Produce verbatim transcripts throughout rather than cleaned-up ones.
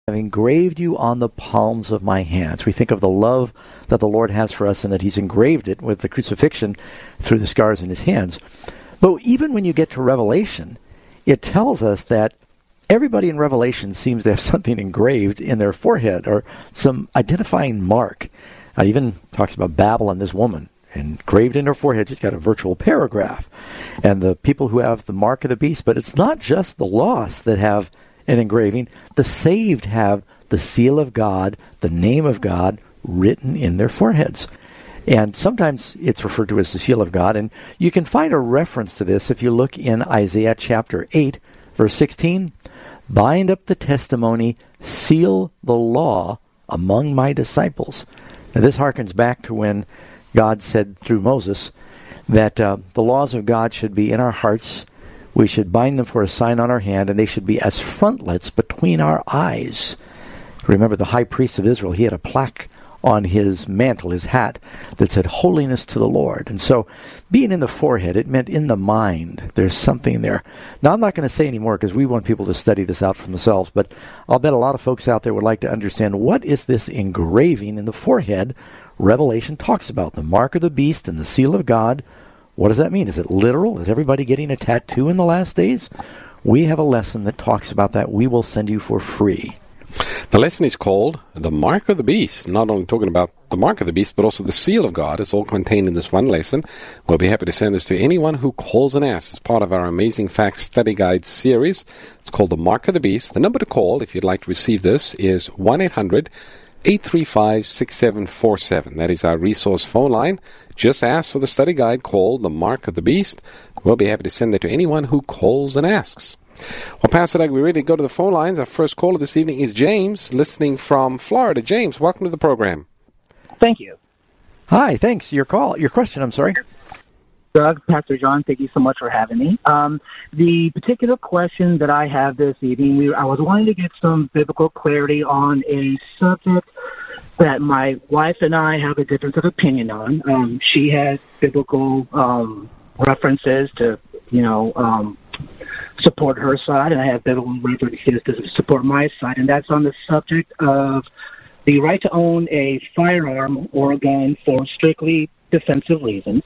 I've engraved you on the palms of my hands. We think of the love that the Lord has for us and that he's engraved it with the crucifixion through the scars in his hands. But even when you get to Revelation, it tells us that everybody in Revelation seems to have something engraved in their forehead or some identifying mark. It even talks about Babylon, this woman, engraved in her forehead. She's got a virtual paragraph. And the people who have the mark of the beast. But it's not just the lost that have an engraving. The saved have the seal of God, the name of God, written in their foreheads. And sometimes it's referred to as the seal of God. And you can find a reference to this if you look in Isaiah chapter eight, verse sixteen. Bind up the testimony, seal the law among my disciples. Now this harkens back to when God said through Moses that uh, the laws of God should be in our hearts. We should bind them for a sign on our hand, and they should be as frontlets between our eyes. Remember, the high priest of Israel, he had a plaque on his mantle, his hat, that said, holiness to the Lord. And so, being in the forehead, it meant in the mind. There's something there. Now, I'm not going to say any more because we want people to study this out for themselves, but I'll bet a lot of folks out there would like to understand, what is this engraving in the forehead Revelation talks about? The mark of the beast and the seal of God. What does that mean? Is it literal? Is everybody getting a tattoo in the last days? We have a lesson that talks about that. We will send you for free. The lesson is called The Mark of the Beast. Not only talking about the mark of the beast, but also the seal of God. It's all contained in this one lesson. We'll be happy to send this to anyone who calls and asks. It's part of our Amazing Facts Study Guide series. It's called The Mark of the Beast. The number to call, if you'd like to receive this, is one eight hundred eight three five six seven four seven. That is our resource phone line. Just ask for the study guide called The Mark of the Beast. We'll be happy to send that to anyone who calls and asks. Well, Pastor Doug, we're ready to go to the phone lines. Our first caller this evening is James, listening from Florida. James, welcome to the program. Thank you. Hi, thanks. Your call, your question, I'm sorry. Doug, Pastor John, thank you so much for having me. Um, the particular question that I have this evening, we, I was wanting to get some biblical clarity on a subject that my wife and I have a difference of opinion on. Um, she has biblical um, references to, you know, um, support her side, and I have biblical references to support my side, and that's on the subject of the right to own a firearm or a gun for strictly defensive reasons.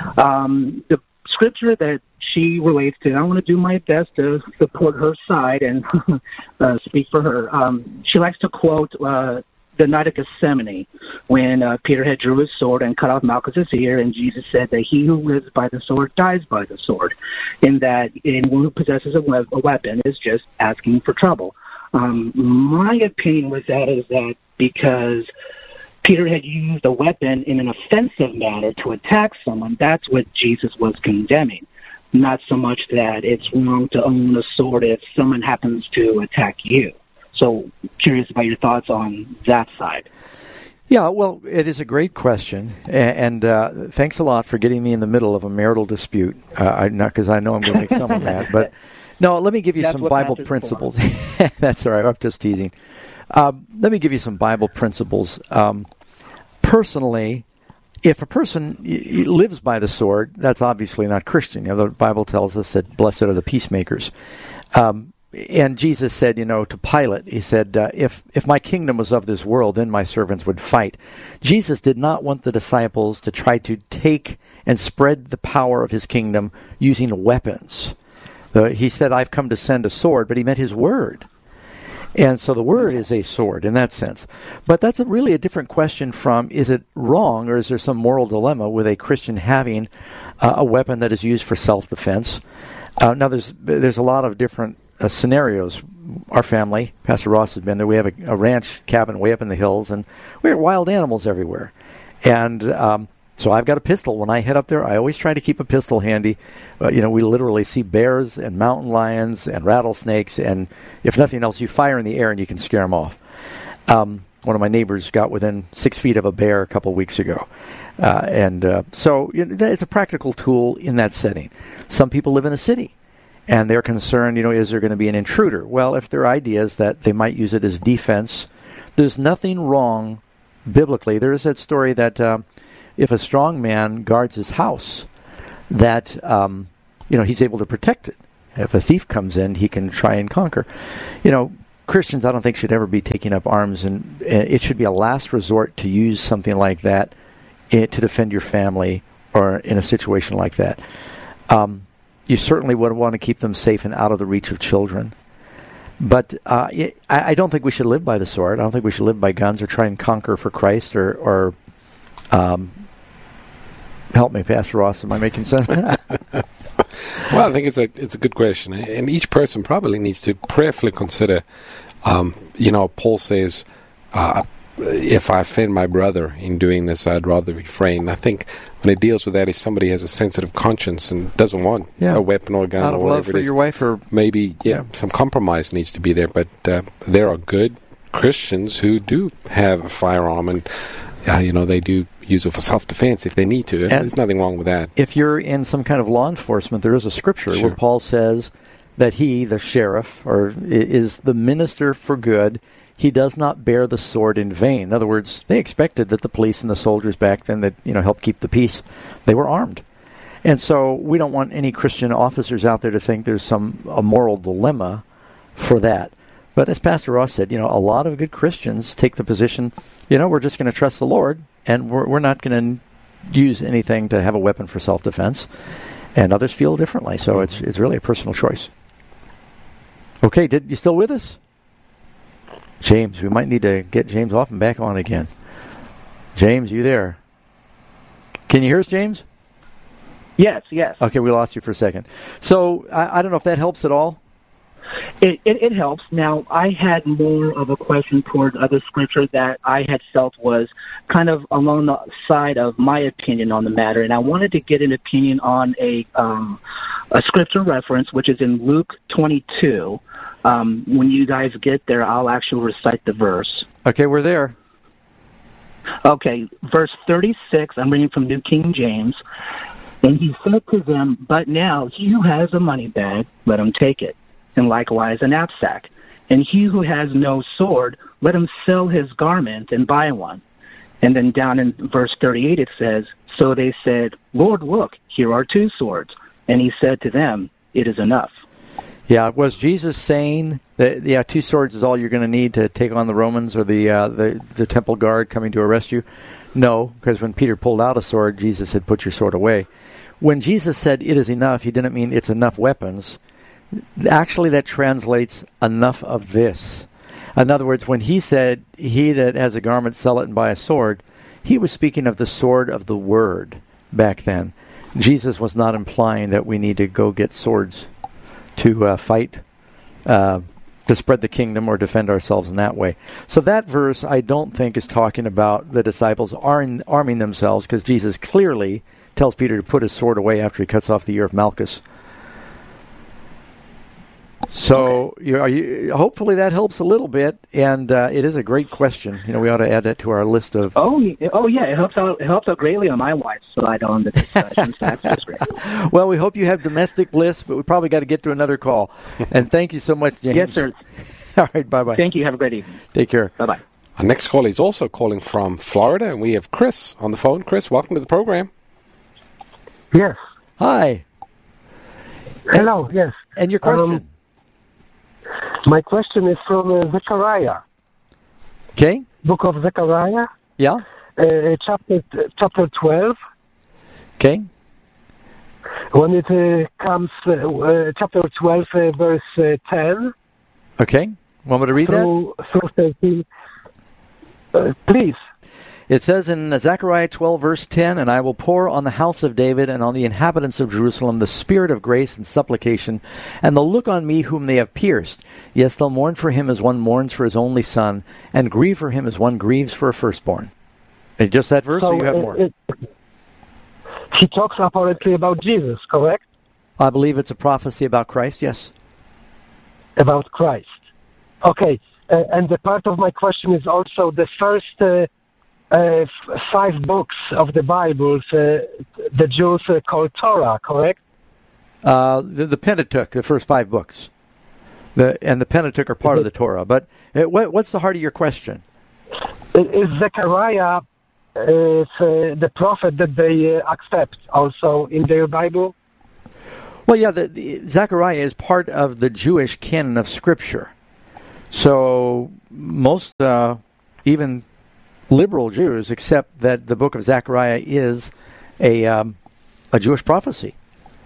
Um, the scripture that she relates to, I want to do my best to support her side and uh, speak for her. Um, she likes to quote uh, the night of Gethsemane, when uh, Peter had drew his sword and cut off Malchus's ear, and Jesus said that he who lives by the sword dies by the sword, in that anyone who possesses a, we- a weapon is just asking for trouble. Um, my opinion with that is that because Peter had used a weapon in an offensive manner to attack someone, that's what Jesus was condemning. Not so much that it's wrong to own a sword if someone happens to attack you. So, curious about your thoughts on that side. Yeah, well, it is a great question, and uh, thanks a lot for getting me in the middle of a marital dispute. Uh, I, not because I know I'm going to make someone mad, but no, let me give you That's some what Bible matters principles. That's all right. I'm just teasing. Um, let me give you some Bible principles. Um, personally, if a person y- lives by the sword, that's obviously not Christian. You know, the Bible tells us that blessed are the peacemakers. Um, And Jesus said, you know, to Pilate, he said, uh, if if my kingdom was of this world, then my servants would fight. Jesus did not want the disciples to try to take and spread the power of his kingdom using weapons. Uh, he said, I've come to send a sword, but he meant his word. And so the word is a sword in that sense. But that's a really a different question from, is it wrong or is there some moral dilemma with a Christian having uh, a weapon that is used for self-defense? Uh, now, there's there's a lot of different Uh, scenarios. Our family, Pastor Ross has been there. We have a, a ranch cabin way up in the hills, and we have wild animals everywhere. And um, so I've got a pistol. When I head up there, I always try to keep a pistol handy. Uh, you know, we literally see bears and mountain lions and rattlesnakes, and if nothing else, you fire in the air and you can scare them off. Um, one of my neighbors got within six feet of a bear a couple weeks ago. Uh, and uh, so you know, it's a practical tool in that setting. Some people live in a city, and they're concerned, you know, is there going to be an intruder? Well, if their idea is that they might use it as defense, there's nothing wrong biblically. There is that story that um, if a strong man guards his house, that, um, you know, he's able to protect it. If a thief comes in, he can try and conquer. You know, Christians, I don't think, should ever be taking up arms, and it should be a last resort to use something like that to defend your family or in a situation like that. Um, you certainly would want to keep them safe and out of the reach of children. But uh, I, I don't think we should live by the sword. I don't think we should live by guns or try and conquer for Christ or, or um, help me, Pastor Ross. Am I making sense? Well, I think it's a it's a good question, and each person probably needs to prayerfully consider. Um, you know, Paul says, uh, "If I offend my brother in doing this, I'd rather refrain." I think when it deals with that, if somebody has a sensitive conscience and doesn't want yeah. a weapon or a gun out of or whatever love for it is, your wife, or maybe yeah, yeah, some compromise needs to be there. But uh, there are good Christians who do have a firearm and. Uh, you know, they do use it for self-defense if they need to. And there's nothing wrong with that. If you're in some kind of law enforcement, there is a scripture sure. where Paul says that he, the sheriff, or is the minister for good. He does not bear the sword in vain. In other words, they expected that the police and the soldiers back then that, you know, helped keep the peace, they were armed. And so we don't want any Christian officers out there to think there's some a moral dilemma for that. But as Pastor Ross said, you know, a lot of good Christians take the position, you know, we're just going to trust the Lord, and we're, we're not going to use anything to have a weapon for self-defense. And others feel differently, so it's it's really a personal choice. Okay, did you still with us? James, we might need to get James off and back on again. James, you there? Can you hear us, James? Yes, yes. Okay, we lost you for a second. So I, I don't know if that helps at all. It, it, it helps. Now, I had more of a question toward other scripture that I had felt was kind of along the side of my opinion on the matter, and I wanted to get an opinion on a um, a scripture reference, which is in Luke twenty-two. Um, when you guys get there, I'll actually recite the verse. Okay, we're there. Okay, verse thirty-six, I'm reading from New King James. And he said to them, "But now he who has a money bag, let him take it, and likewise a knapsack. And he who has no sword, let him sell his garment and buy one." And then down in verse thirty-eight it says, "So they said, 'Lord, look, here are two swords.' And he said to them, 'It is enough.'" Yeah, was Jesus saying that, yeah, two swords is all you're going to need to take on the Romans or the, uh, the, the temple guard coming to arrest you? No, because when Peter pulled out a sword, Jesus said, "Put your sword away." When Jesus said, "It is enough," he didn't mean it's enough weapons. Actually, that translates enough of this. In other words, when he said, "He that has a garment, sell it and buy a sword," he was speaking of the sword of the word back then. Jesus was not implying that we need to go get swords to uh, fight, uh, to spread the kingdom or defend ourselves in that way. So that verse, I don't think, is talking about the disciples arm, arming themselves, because Jesus clearly tells Peter to put his sword away after he cuts off the ear of Malchus. So okay. you, are you, hopefully that helps a little bit, and uh, it is a great question. You know, we ought to add that to our list of. Oh, oh yeah, it helps out. It helps out greatly on my wife's side on the discussions. That's just great. Well, we hope you have domestic bliss, but we probably got to get to another call. And thank you so much, James. Yes, sir. All right, bye bye. Thank you. Have a great evening. Take care. Bye bye. Our next call is also calling from Florida, and we have Chris on the phone. Chris, welcome to the program. Yes. Hi. Hello. And, yes. And your question. Um, My question is from uh, Zechariah. Okay. Book of Zechariah. Yeah. Uh, chapter chapter twelve. Okay. When it uh, comes, uh, uh, chapter twelve, uh, verse uh, ten. Okay. Want me to read through, that? Through thirteen. Uh, please. It says in Zechariah twelve, verse ten, "And I will pour on the house of David and on the inhabitants of Jerusalem the spirit of grace and supplication, and they'll look on me whom they have pierced. Yes, they'll mourn for him as one mourns for his only son, and grieve for him as one grieves for a firstborn." And just that verse, so, or you have uh, more? It, he talks apparently about Jesus, correct? I believe it's a prophecy about Christ, yes. About Christ. Okay, uh, and the part of my question is also the first... Uh, Uh, f- five books of the Bible, uh, the Jews uh, call Torah, correct? Uh, the, the Pentateuch, the first five books. The And the Pentateuch are part of the Torah. But uh, what, what's the heart of your question? Is Zechariah uh, uh, the prophet that they uh, accept also in their Bible? Well, yeah, the, the, Zechariah is part of the Jewish canon of Scripture. So most, uh, even liberal Jews, accept that the book of Zechariah is a um, a Jewish prophecy.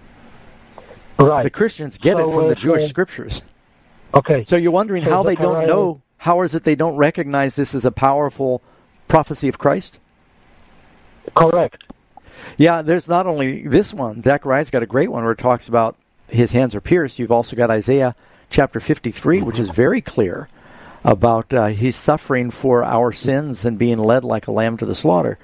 Right. The Christians get so, it from uh, the Jewish so, scriptures. Okay. So you're wondering so how they Zechariah, don't know, how is it they don't recognize this as a powerful prophecy of Christ? Correct. Yeah, there's not only this one. Zechariah's got a great one where it talks about his hands are pierced. You've also got Isaiah chapter fifty-three, which is very clear about uh, his suffering for our sins and being led like a lamb to the slaughter.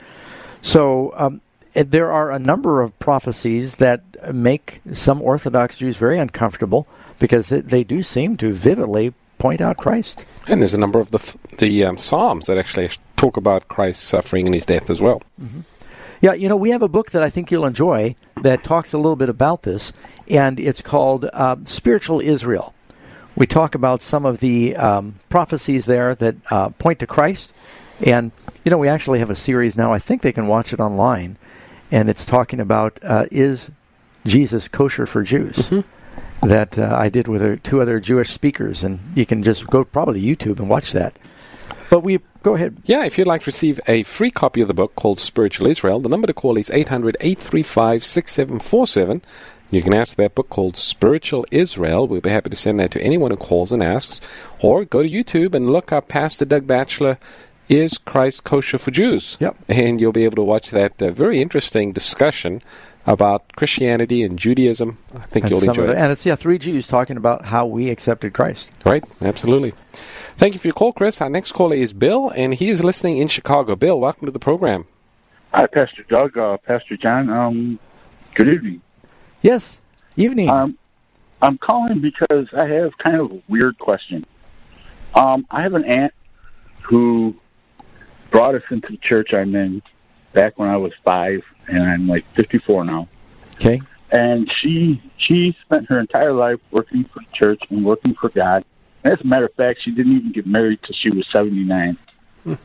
So um, there are a number of prophecies that make some Orthodox Jews very uncomfortable because it, they do seem to vividly point out Christ. And there's a number of the the um, Psalms that actually talk about Christ's suffering and his death as well. Mm-hmm. Yeah, you know, we have a book that I think you'll enjoy that talks a little bit about this, and it's called uh, Spiritual Israel. We talk about some of the um, prophecies there that uh, point to Christ, and, you know, we actually have a series now. I think they can watch it online, and it's talking about uh, is Jesus kosher for Jews? Mm-hmm. That uh, I did with uh, two other Jewish speakers, and you can just go probably to YouTube and watch that. But we go ahead. Yeah, if you'd like to receive a free copy of the book called Spiritual Israel, the number to call is eight hundred, eight three five, six seven four seven. You can ask for that book called Spiritual Israel. We'll be happy to send that to anyone who calls and asks. Or go to YouTube and look up Pastor Doug Batchelor, Is Christ Kosher for Jews? Yep. And you'll be able to watch that uh, very interesting discussion about Christianity and Judaism. I think and you'll enjoy the, it. And it's, yeah, three Jews talking about how we accepted Christ. Right, absolutely. Thank you for your call, Chris. Our next caller is Bill, and he is listening in Chicago. Bill, welcome to the program. Hi, Pastor Doug, uh, Pastor John. Um, good evening. Yes, evening. Um, I'm calling because I have kind of a weird question. Um, I have an aunt who brought us into the church I'm in back when I was five, and I'm like fifty-four now. Okay. And she she spent her entire life working for the church and working for God. And as a matter of fact, she didn't even get married till she was seventy-nine. Hmm.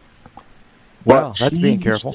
Wow, that's being careful.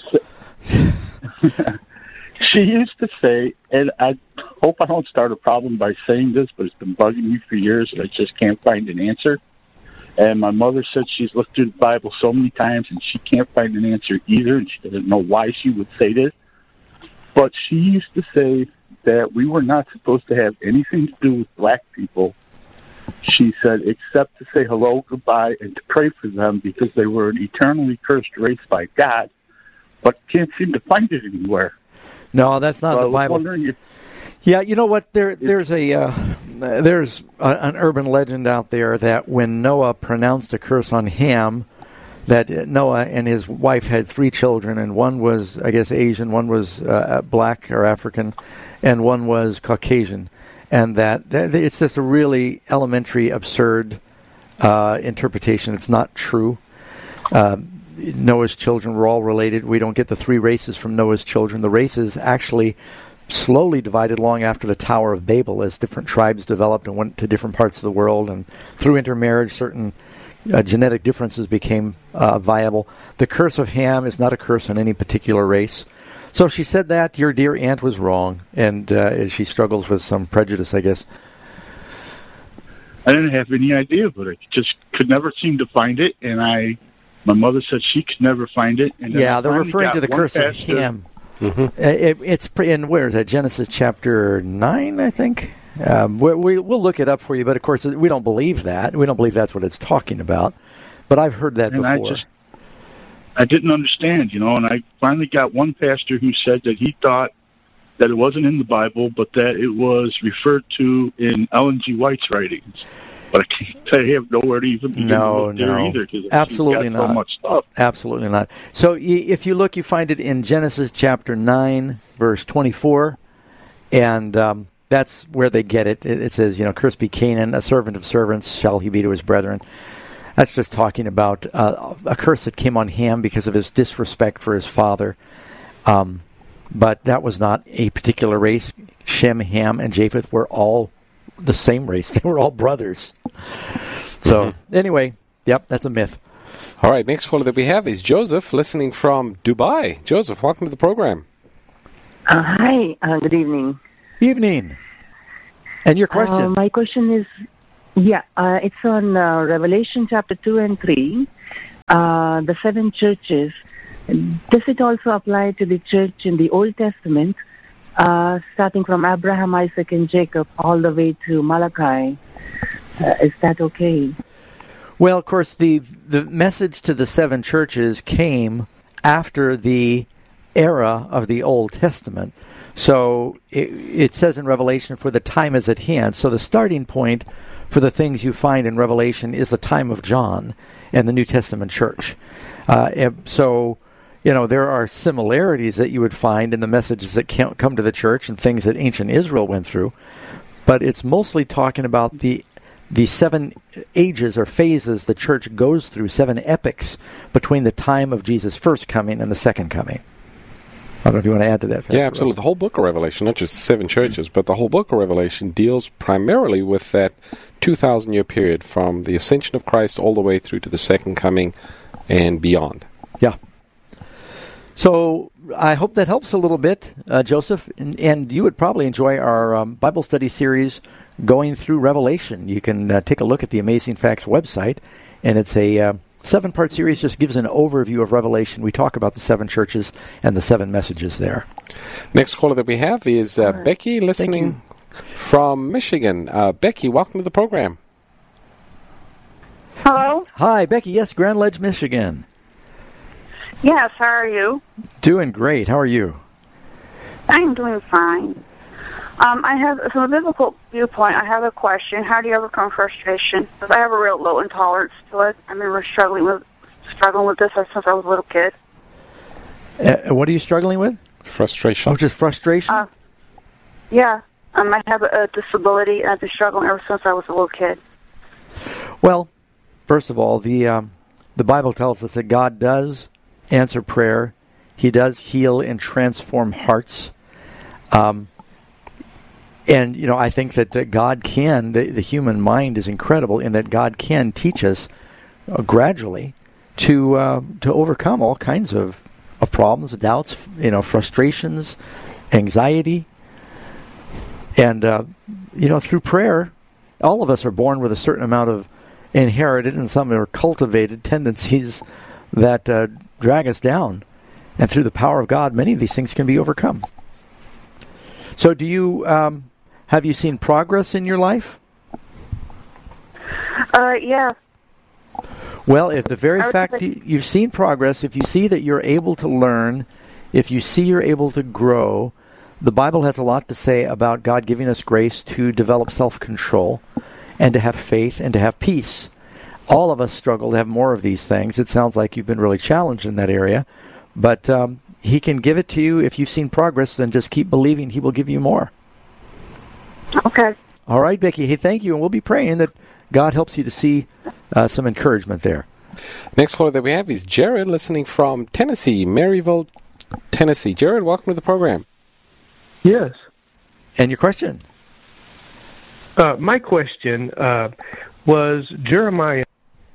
Say, she used to say, and I hope I don't start a problem by saying this, but it's been bugging me for years, and I just can't find an answer. And my mother said she's looked through the Bible so many times, and she can't find an answer either, and she doesn't know why she would say this. But she used to say that we were not supposed to have anything to do with black people, she said, except to say hello, goodbye, and to pray for them because they were an eternally cursed race by God, but can't seem to find it anywhere. No, that's not so the I was Bible. Wondering if, yeah, you know what? There, there's a uh, there's a, an urban legend out there that when Noah pronounced a curse on Ham, that Noah and his wife had three children, and one was, I guess, Asian, one was uh, black or African, and one was Caucasian. And that, that it's just a really elementary, absurd uh, interpretation. It's not true. Um, Noah's children were all related. We don't get the three races from Noah's children. The races actually slowly divided long after the Tower of Babel as different tribes developed and went to different parts of the world. And through intermarriage, certain uh, genetic differences became uh, viable. The curse of Ham is not a curse on any particular race. So she said that your dear aunt was wrong, and uh, she struggles with some prejudice, I guess. I didn't have any idea, but I just could never seem to find it, and I, my mother said she could never find it. And yeah, they're referring to the curse of Ham. Mm-hmm. It, it's in, where is that, Genesis chapter nine, I think? Um, we, we, we'll look it up for you, but of course we don't believe that. We don't believe that's what it's talking about, but I've heard that and before. I just, I didn't understand, you know, and I finally got one pastor who said that he thought that it wasn't in the Bible, but that it was referred to in Ellen G. White's writings. But I can't tell you, I have nowhere to even begin no, to look there no. either. Cause Absolutely got not. So much stuff. Absolutely not. So if you look, you find it in Genesis chapter nine, verse twenty-four, and um, that's where they get it. it. It says, you know, cursed be Canaan, a servant of servants shall he be to his brethren. That's just talking about uh, a curse that came on Ham because of his disrespect for his father. Um, but that was not a particular race. Shem, Ham, and Japheth were all the same race. They were all brothers. So, mm-hmm. anyway, yep, that's a myth. All right, next caller that we have is Joseph, listening from Dubai. Joseph, welcome to the program. Uh, hi, uh, good evening. Evening. And your question? Uh, my question is, Yeah, uh, it's on uh, Revelation chapter two and three, uh, the seven churches. Does it also apply to the church in the Old Testament, uh, starting from Abraham, Isaac, and Jacob, all the way to Malachi? Uh, is that okay? Well, of course, the the message to the seven churches came after the era of the Old Testament. So it, it says in Revelation, for the time is at hand. So the starting point for the things you find in Revelation is the time of John and the New Testament church. Uh, so, you know, there are similarities that you would find in the messages that come to the church and things that ancient Israel went through. But it's mostly talking about the the seven ages or phases the church goes through, seven epochs between the time of Jesus' first coming and the second coming. I don't know if you want to add to that. Pastor Yeah, absolutely. Rose. The whole book of Revelation, not just seven churches, but the whole book of Revelation deals primarily with that two thousand year period from the ascension of Christ all the way through to the second coming and beyond. Yeah. So I hope that helps a little bit, uh, Joseph. And, and you would probably enjoy our um, Bible study series going through Revelation. You can uh, take a look at the Amazing Facts website, and it's a uh, seven-part series, just gives an overview of Revelation. We talk about the seven churches and the seven messages there. Next caller that we have is uh, right. Becky, listening from Michigan. Uh, Becky, welcome to the program. Hello? Hi, Becky. Yes, Grand Ledge, Michigan. Yes, how are you? Doing great. How are you? I'm doing fine. Um, I have, from a biblical viewpoint, I have a question. How do you overcome frustration? Because I have a real low intolerance to it. I remember struggling with struggling with this since I was a little kid. Uh, what are you struggling with? Frustration. Oh, just frustration? Uh, yeah. Um, I have a, a disability, and I've been struggling ever since I was a little kid. Well, first of all, the um, the Bible tells us that God does answer prayer. He does heal and transform hearts. Um And, you know, I think that uh, God can, the, the human mind is incredible in that God can teach us uh, gradually to uh, to overcome all kinds of, of problems, doubts, you know, frustrations, anxiety. And, uh, you know, through prayer, all of us are born with a certain amount of inherited and some are cultivated tendencies that uh, drag us down. And through the power of God, many of these things can be overcome. So do you... Um, Have you seen progress in your life? Uh, yeah. Well, if the very fact you, you've seen progress, if you see that you're able to learn, if you see you're able to grow, the Bible has a lot to say about God giving us grace to develop self-control and to have faith and to have peace. All of us struggle to have more of these things. It sounds like you've been really challenged in that area, but um, He can give it to you. If you've seen progress, then just keep believing He will give you more. Okay. All right, Becky. Hey, thank you, and we'll be praying that God helps you to see uh, some encouragement there. Next caller that we have is Jared, listening from Tennessee, Maryville, Tennessee. Jared, welcome to the program. Yes. And your question? Uh, my question uh, was Jeremiah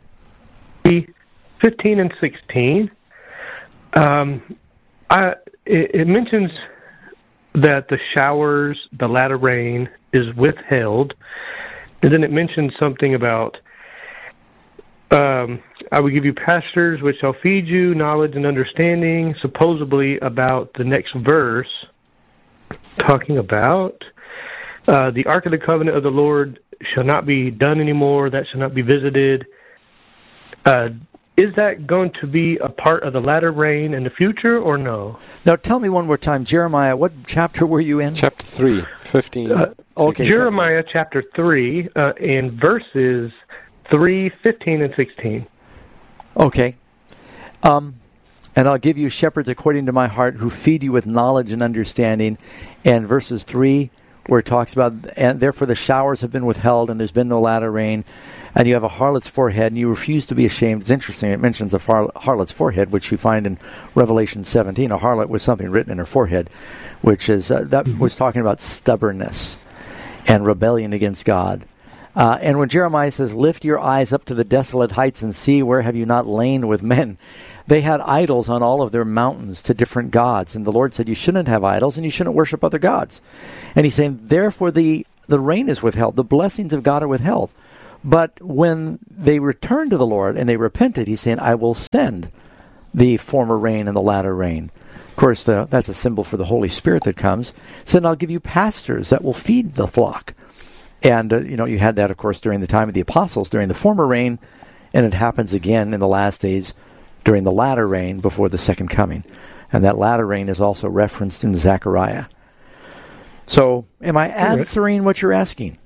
fifteen and sixteen. Um, I, it, it mentions that the showers, the latter rain, is withheld. And then it mentions something about, um, I will give you pastures which shall feed you knowledge and understanding, supposedly about the next verse, talking about uh, the Ark of the Covenant of the Lord shall not be done anymore, that shall not be visited. Uh, is that going to be a part of the latter rain in the future, or no? Now, tell me one more time, Jeremiah, what chapter were you in? Chapter three, fifteen. Uh, okay, Jeremiah chapter three, uh, in verses three, fifteen, and sixteen. Okay. Um, and I'll give you shepherds according to my heart who feed you with knowledge and understanding. And verses three, where it talks about, and therefore the showers have been withheld and there's been no latter rain. And you have a harlot's forehead, and you refuse to be ashamed. It's interesting. It mentions a har- harlot's forehead, which you find in Revelation seventeen. A harlot with something written in her forehead, which is uh, that mm-hmm. was talking about stubbornness and rebellion against God. Uh, and when Jeremiah says, "Lift your eyes up to the desolate heights and see, where have you not lain with men?" They had idols on all of their mountains to different gods, and the Lord said, "You shouldn't have idols, and you shouldn't worship other gods." And He's saying, "Therefore, the the rain is withheld; the blessings of God are withheld." But when they returned to the Lord and they repented, he's saying, I will send the former rain and the latter rain. Of course, the, that's a symbol for the Holy Spirit that comes. So then I'll give you pastors that will feed the flock. And, uh, you know, you had that, of course, during the time of the apostles, during the former rain, and it happens again in the last days during the latter rain before the second coming. And that latter rain is also referenced in Zechariah. So, am I answering what you're asking?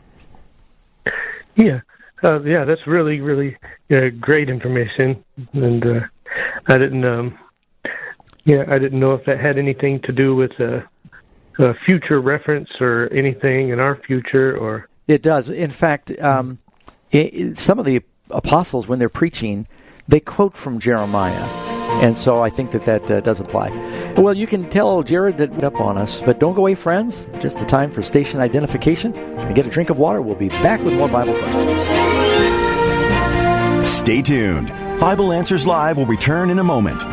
Yeah. Uh, yeah, that's really, really uh, great information. And uh, I didn't, um, yeah, I didn't know if that had anything to do with uh, a future reference or anything in our future, or it does. In fact, um, it, it, some of the apostles, when they're preaching, they quote from Jeremiah, and so I think that that uh, does apply. Well, you can tell Jared that up on us, but don't go away, friends. Just a time for station identification and get a drink of water. We'll be back with more Bible questions. Stay tuned. Bible Answers Live will return in a moment.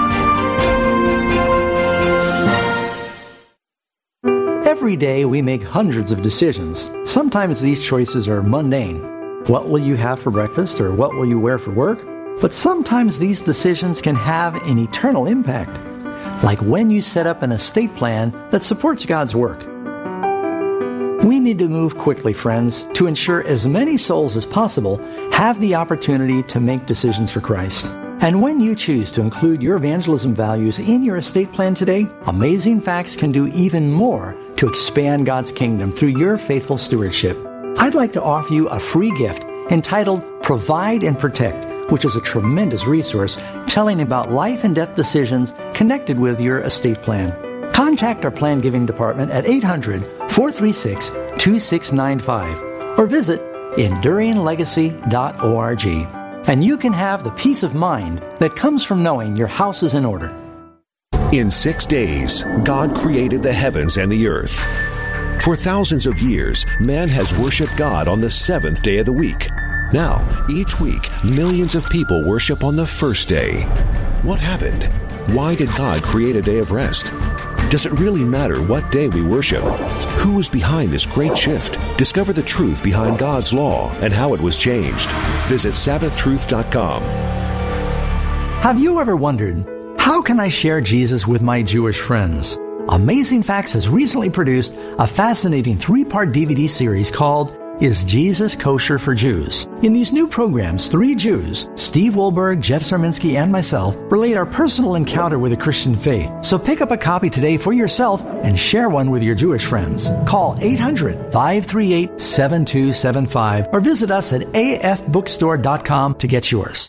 Every day we make hundreds of decisions. Sometimes these choices are mundane. What will you have for breakfast, or what will you wear for work? But sometimes these decisions can have an eternal impact, like when you set up an estate plan that supports God's work. We need to move quickly, friends, to ensure as many souls as possible have the opportunity to make decisions for Christ. And when you choose to include your evangelism values in your estate plan today, Amazing Facts can do even more to expand God's kingdom through your faithful stewardship. I'd like to offer you a free gift entitled Provide and Protect, which is a tremendous resource telling about life and death decisions connected with your estate plan. Contact our plan giving department at eight hundred, four three six, two six nine five or visit enduring legacy dot org. And you can have the peace of mind that comes from knowing your house is in order. In six days, God created the heavens and the earth. For thousands of years, man has worshiped God on the seventh day of the week. Now, each week, millions of people worship on the first day. What happened? Why did God create a day of rest? Does it really matter what day we worship? Who is behind this great shift? Discover the truth behind God's law and how it was changed. Visit sabbath truth dot com. Have you ever wondered, how can I share Jesus with my Jewish friends? Amazing Facts has recently produced a fascinating three-part D V D series called Is Jesus Kosher for Jews? In these new programs, three Jews, Steve Wohlberg, Jeff Sarminski, and myself, relate our personal encounter with the Christian faith. So pick up a copy today for yourself and share one with your Jewish friends. Call eight hundred, five three eight, seven two seven five or visit us at a f bookstore dot com to get yours.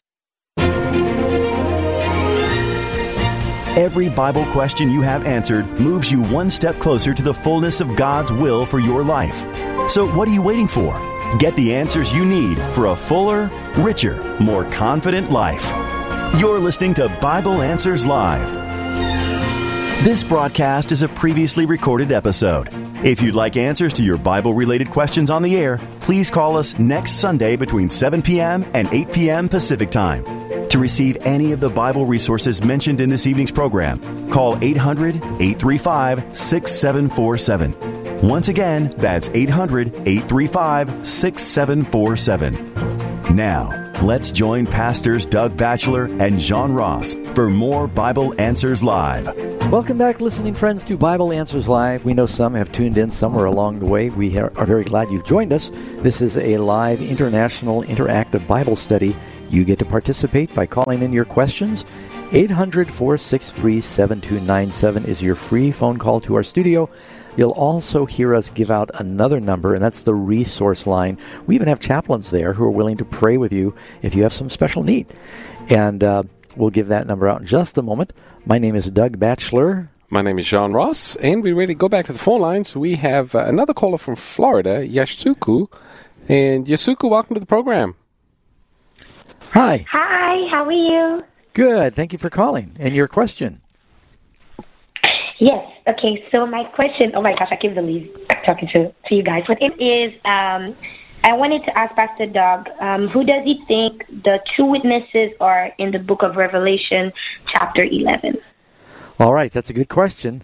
Every Bible question you have answered moves you one step closer to the fullness of God's will for your life. So what are you waiting for? Get the answers you need for a fuller, richer, more confident life. You're listening to Bible Answers Live. This broadcast is a previously recorded episode. If you'd like answers to your Bible-related questions on the air, please call us next Sunday between seven p.m. and eight p.m. Pacific Time. To receive any of the Bible resources mentioned in this evening's program, call eight hundred, eight three five, six seven four seven. Once again, that's eight hundred, eight three five, six seven four seven. Now, let's join Pastors Doug Batchelor and John Ross for more Bible Answers Live. Welcome back, listening friends, to Bible Answers Live. We know some have tuned in somewhere along the way. We are very glad you've joined us. This is a live international interactive Bible study. You get to participate by calling in your questions. eight hundred, four six three, seven two nine seven is your free phone call to our studio. You'll also hear us give out another number, and that's the resource line. We even have chaplains there who are willing to pray with you if you have some special need. And uh, we'll give that number out in just a moment. My name is Doug Batchelor. My name is John Ross, and we're ready to go back to the phone lines. We have uh, another caller from Florida, Yasuku. And Yasuku, welcome to the program. Hi. Hi, how are you? Good. Thank you for calling. And your question? Yes. Okay, so my question, oh my gosh, I can't believe I'm talking to, to you guys. But it is, um, I wanted to ask Pastor Doug, um, who does he think the two witnesses are in the book of Revelation, chapter eleven? All right, that's a good question.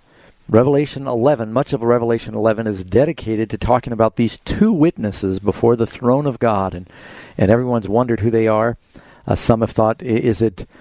Revelation eleven, much of Revelation eleven is dedicated to talking about these two witnesses before the throne of God, and, and everyone's wondered who they are. Uh, some have thought, is it